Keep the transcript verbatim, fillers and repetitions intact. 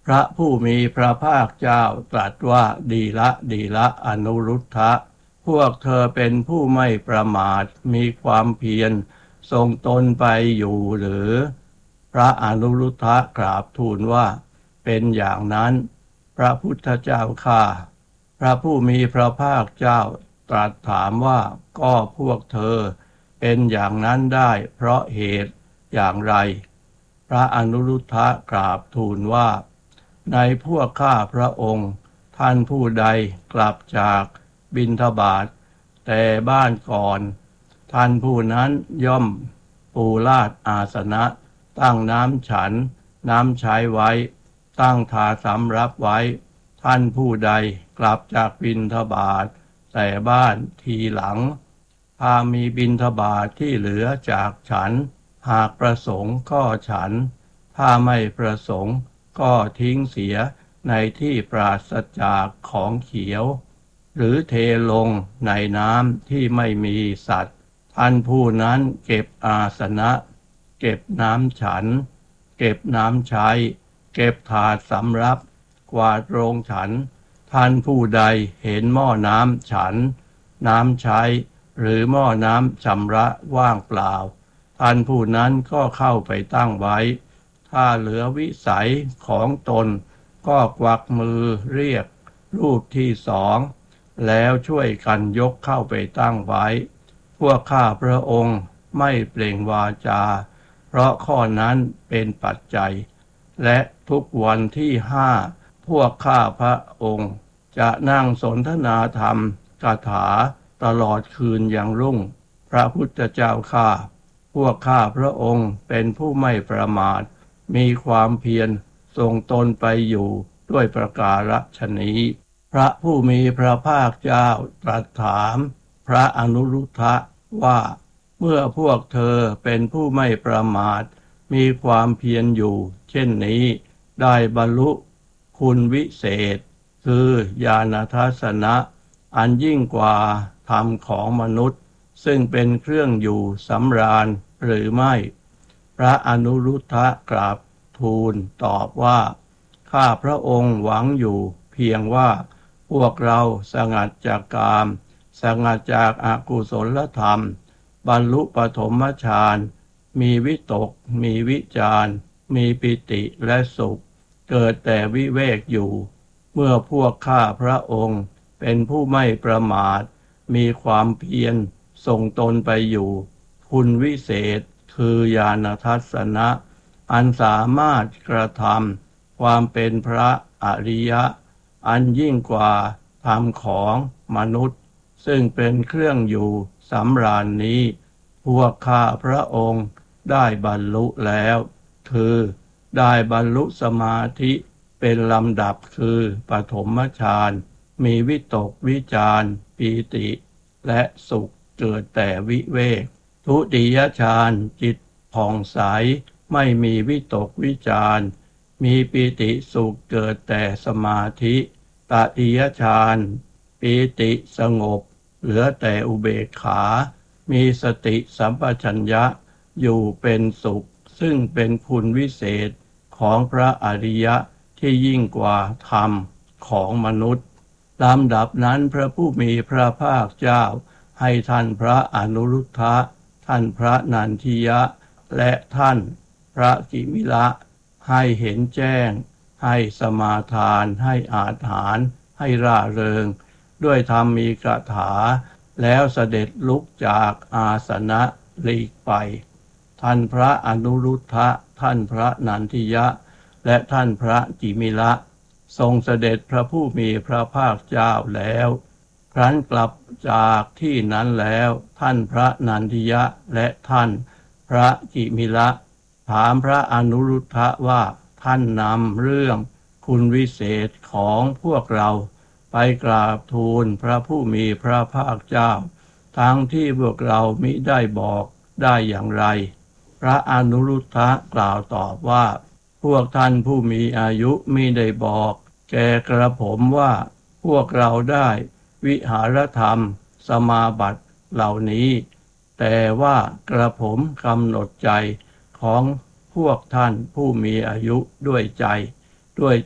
พระผู้มีพระภาคเจ้าตรัสว่าดีละดีละอนุรุทธะพวกเธอเป็นผู้ไม่ประมาทมีความเพียรทรงตนไปอยู่หรือพระอนุรุทธะกราบทูลว่าเป็นอย่างนั้นพระพุทธเจ้าข้าพระผู้มีพระภาคเจ้าตรัสถามว่าก็พวกเธอเป็นอย่างนั้นได้เพราะเหตุอย่างไรพระอนุรุทธะกราบทูลว่าในพวกข้าพระองค์ท่านผู้ใดกลับจากบิณฑบาตแต่บ้านก่อนท่านผู้นั้นย่อมปูลาดอาสนะตั้งน้ำฉันน้ำใช้ไว้ตั้งถาสำรับไว้ท่านผู้ใดกลับจากบิณฑบาตแต่บ้านทีหลังถ้ามีบิณฑบาตที่เหลือจากฉันหากประสงค์ก็ฉันถ้าไม่ประสงค์ก็ทิ้งเสียในที่ปราศจากของเขียวหรือเทลงในน้ำที่ไม่มีสัตว์ท่านผู้นั้นเก็บอาสนะเก็บน้ำฉันเก็บน้ำใช้เก็บถาดสำรับกวาดโรงฉันท่านผู้ใดเห็นหม้อน้ำฉันน้ำใช้หรือหม้อน้ำชำระว่างเปล่าท่านผู้นั้นก็เข้าไปตั้งไว้ถ้าเหลือวิสัยของตนก็กวักมือเรียกรูปที่สองแล้วช่วยกันยกเข้าไปตั้งไว้พวกข้าพระองค์ไม่เปล่งวาจาเพราะข้อนั้นเป็นปัจจัยและทุกวันที่ห้าพวกข้าพระองค์จะนั่งสนทนาธรรมคาถาตลอดคืนอย่างรุ่งพระพุทธเจ้าข้าพวกข้าพระองค์เป็นผู้ไม่ประมาทมีความเพียรทรงตนไปอยู่ด้วยประการฉนี้พระผู้มีพระภาคเจ้าตรัสถามพระอนุรุทธะว่าเมื่อพวกเธอเป็นผู้ไม่ประมาทมีความเพียรอยู่เช่นนี้ได้บรรลุคุณวิเศษคือญาณทัสสนะอันยิ่งกว่าธรรมของมนุษย์ซึ่งเป็นเครื่องอยู่สำราญหรือไม่พระอนุรุทธะกราบทูลตอบว่าข้าพระองค์หวังอยู่เพียงว่าพวกเราสงัดจากกามสงัดจากอกุศลธรรมบรรลุปฐมฌานมีวิตกมีวิจารมีปิติและสุขเกิดแต่วิเวกอยู่เมื่อพวกข้าพระองค์เป็นผู้ไม่ประมาทมีความเพียรส่งตนไปอยู่คุณวิเศษคือญาณทัสสนะอันสามารถกระทำความเป็นพระอริยะอันยิ่งกว่าธรรมของมนุษย์ซึ่งเป็นเครื่องอยู่สำราญนี้พวกข้าพระองค์ได้บรรลุแล้วคือได้บรรลุสมาธิเป็นลำดับคือปฐมฌานมีวิตกวิจารปีติและสุขเกิดแต่วิเวกทุติยฌานจิตผ่องใสไม่มีวิตกวิจารมีปีติสุขเกิดแต่สมาธิตติยฌานปีติสงบเหลือแต่อุเบกขามีสติสัมปชัญญะอยู่เป็นสุขซึ่งเป็นคุณวิเศษของพระอริยะที่ยิ่งกว่าธรรมของมนุษย์ลำดับนั้นพระผู้มีพระภาคเจ้าให้ท่านพระอนุรุทธะท่านพระนันทิยะและท่านพระกิมิละให้เห็นแจ้งให้สมาทานให้อาถรรพ์ให้ร่าเริงด้วยธรรมมีคาถาแล้วเสด็จลุกจากอาสนะหลีกไปท่านพระอนุรุทธะท่านพระนันทิยะและท่านพระกิมิละทรงเสด็จพระผู้มีพระภาคเจ้าแล้วครั้นกลับจากที่นั้นแล้วท่านพระนันทิยะและท่านพระกิมิละถามพระอนุรุทธะว่าท่านนำเรื่องคุณวิเศษของพวกเราไปกราบทูลพระผู้มีพระภาคเจ้าทั้งที่พวกเรามิได้บอกได้อย่างไรพระอนุรุทธะกล่าวตอบว่าพวกท่านผู้มีอายุมิได้บอกแก่กระผมว่าพวกเราได้วิหารธรรมสมาบัติเหล่านี้แต่ว่ากระผมกำหนดใจของพวกท่านผู้มีอายุด้วยใจด้วย